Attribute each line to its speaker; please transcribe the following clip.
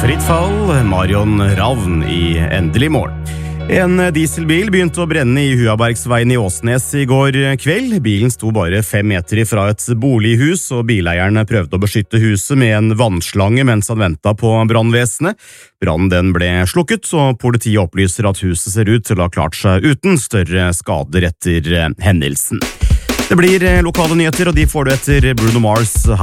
Speaker 1: Fritt fall, Marion Ravn i endelig mål. En dieselbil begynte å brenne i Huabergsveien i Åsnes i går kveld. Bilen sto bare 5 meter ifra et bolighus, og bileieren prøvde å beskytte huset med en vannslange mens han ventet på brannvesenet. Brannen den ble slukket, og politiet opplyser at huset ser ut til å ha klart seg uten større skader etter hendelsen. Det blir lokale nyheter, og de får du etter Bruno Mars